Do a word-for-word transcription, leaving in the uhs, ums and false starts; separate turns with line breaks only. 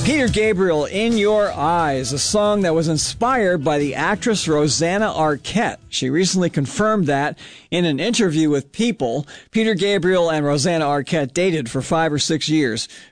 Peter Gabriel, In Your Eyes, a song that was inspired by the actress Rosanna Arquette. She recently confirmed that in an interview with People. Peter Gabriel and Rosanna Arquette dated for five or six years